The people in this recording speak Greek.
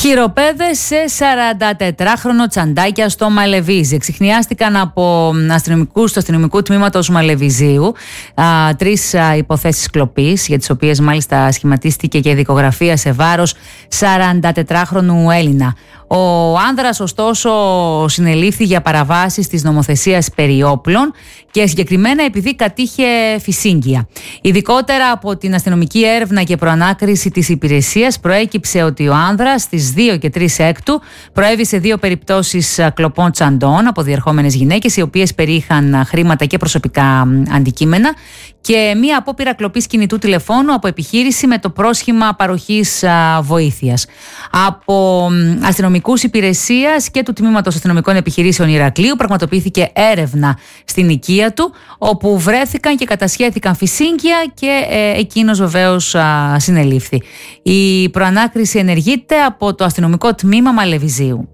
Χειροπέδες σε 44χρονο τσαντάκια στο Μαλεβίζι. Εξιχνιάστηκαν από αστυνομικούς του αστυνομικού τμήματος Μαλεβιζίου τρεις υποθέσεις κλοπής, για τις οποίες μάλιστα σχηματίστηκε και δικογραφία σε βάρος 44χρονου Έλληνα. Ο άνδρας ωστόσο συνελήφθη για παραβάσεις της νομοθεσίας περί όπλων και συγκεκριμένα επειδή κατήχε φυσίγγια. Ειδικότερα από την αστυνομική έρευνα και προανάκριση της υπηρεσίας προέκυψε ότι ο άνδρας στις 2 και 3 Έκτου προέβη σε 2 περιπτώσεις κλοπών τσαντών από διερχόμενες γυναίκες, οι οποίες περιείχαν χρήματα και προσωπικά αντικείμενα, και μία απόπειρα κλοπής κινητού τηλεφώνου από επιχείρηση με το πρόσχημα παροχής βοήθειας. Από αστυνομικούς υπηρεσίας και του Τμήματος Αστυνομικών Επιχειρήσεων Ηρακλείου πραγματοποιήθηκε έρευνα στην οικία του, όπου βρέθηκαν και κατασχέθηκαν φυσίγγια και εκείνος βεβαίως συνελήφθη. Η προανάκριση ενεργείται από το αστυνομικό τμήμα Μαλεβιζίου.